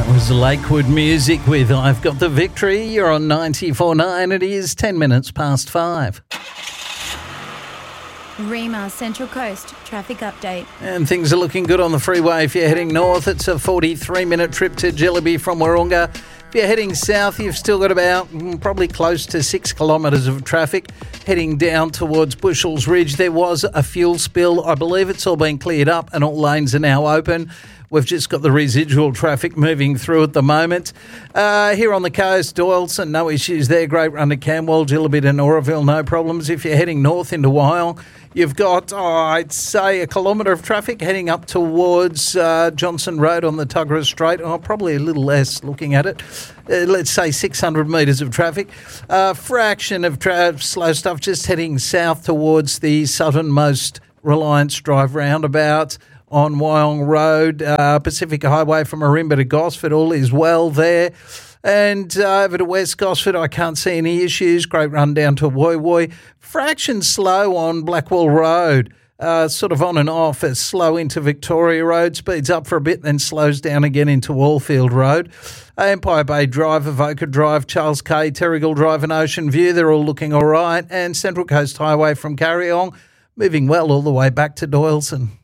Was Lakewood Music with I've Got the Victory. You're on 94.9. It is 10 minutes past 5. Rima Central Coast traffic update. And things are looking good on the freeway. If you're heading north, it's a 43-minute trip to Jillaby from Wahroonga. If you're heading south, you've still got about probably close to 6 kilometres of traffic. Heading down towards Bushells Ridge, there was a fuel spill. I believe it's all been cleared up and all lanes are now open. We've just got the residual traffic moving through at the moment. Here on the coast, Doyleson, no issues there. Great run to Camwell, Jillaby to Noraville, no problems. If you're heading north into Wyong, you've got, I'd say, a kilometre of traffic heading up towards Johnson Road on the Tuggerah Strait. Probably a little less looking at it. Let's say 600 metres of traffic. Fraction of slow stuff just heading south towards the southernmost Reliance Drive roundabout on Wyong Road, Pacific Highway from Marimba to Gosford, all is well there. And over to West Gosford, I can't see any issues. Great run down to Woy Woy. Fraction slow on Blackwell Road, sort of on and off, as slow into Victoria Road, speeds up for a bit, then slows down again into Wallfield Road. Empire Bay Drive, Avoca Drive, Charles K, Terrigal Drive and Ocean View, they're all looking all right. And Central Coast Highway from Carryong, moving well all the way back to Doyleson.